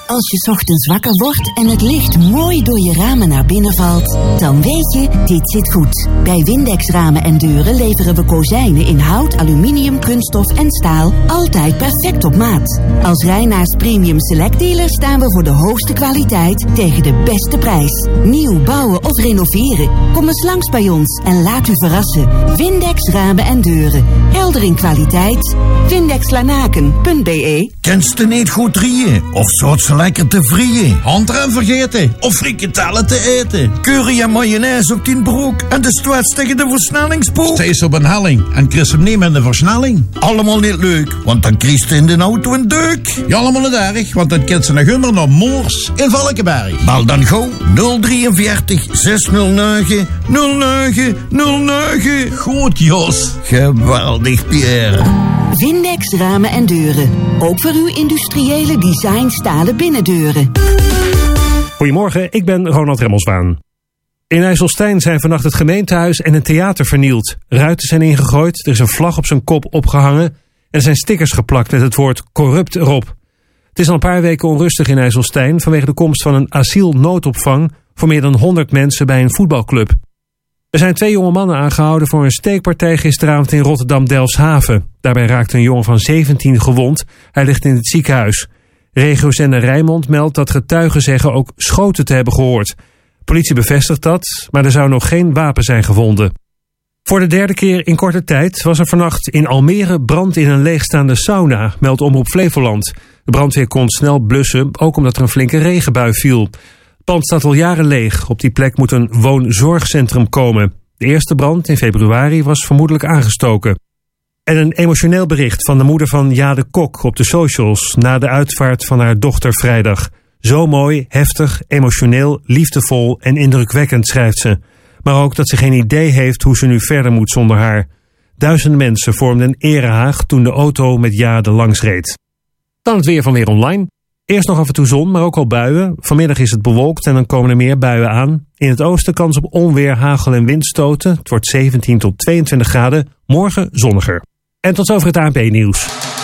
Als je 's ochtends wakker wordt en het licht mooi door je ramen naar binnen valt, dan weet je, dit zit goed. Bij Windex Ramen en Deuren leveren we kozijnen in hout, aluminium, kunststof en staal altijd perfect op maat. Als Reinaars Premium Select Dealer staan we voor de hoogste kwaliteit tegen de beste prijs. Nieuw bouwen of renoveren? Kom eens langs bij ons en laat u verrassen. Windex Ramen en Deuren. Helder in kwaliteit. Windexlanaken.be. Kenst je niet goed drieën? Of zout ze lekker te vrieën? Handrem vergeten? Of friketellen te eten? Curry en mayonaise op die broek en de stoets tegen de versnellingspook? Steeds op een helling en Chris hem niet met de versnelling. Allemaal niet leuk, want dan kriest je in de auto een deuk. Ja, allemaal niet erg, want dan kent ze naar Gummer naar Moors in Valkenberg. Bel dan gauw 043 609 0909. Goed, Jos. Geweldig, Pierre. Windex Ramen en Deuren. Ook voor uw industriële design stalen binnendeuren. Goedemorgen, ik ben Ronald Remmelsbaan. In IJsselstein zijn vannacht het gemeentehuis en een theater vernield. Ruiten zijn ingegooid, er is een vlag op zijn kop opgehangen en er zijn stickers geplakt met het woord corrupt erop. Het is al een paar weken onrustig in IJsselstein vanwege de komst van een asielnoodopvang voor meer dan 100 mensen bij een voetbalclub. Er zijn 2 jonge mannen aangehouden voor een steekpartij gisteravond in Rotterdam-Delfshaven. Daarbij raakte een jongen van 17 gewond. Hij ligt in het ziekenhuis. Regiozender Rijnmond meldt dat getuigen zeggen ook schoten te hebben gehoord. Politie bevestigt dat, maar er zou nog geen wapen zijn gevonden. Voor de 3e keer in korte tijd was er vannacht in Almere brand in een leegstaande sauna, meldt Omroep Flevoland. De brandweer kon snel blussen, ook omdat er een flinke regenbui viel. Het pand staat al jaren leeg. Op die plek moet een woonzorgcentrum komen. De eerste brand in februari was vermoedelijk aangestoken. En een emotioneel bericht van de moeder van Jade Kok op de socials na de uitvaart van haar dochter vrijdag. Zo mooi, heftig, emotioneel, liefdevol en indrukwekkend, schrijft ze. Maar ook dat ze geen idee heeft hoe ze nu verder moet zonder haar. Duizenden mensen vormden een erehaag toen de auto met Jade langsreed. Dan het weer van Weer Online. Eerst nog af en toe zon, maar ook al buien. Vanmiddag is het bewolkt en dan komen er meer buien aan. In het oosten kans op onweer, hagel en windstoten. Het wordt 17 tot 22 graden. Morgen zonniger. En tot zover het ANP-nieuws.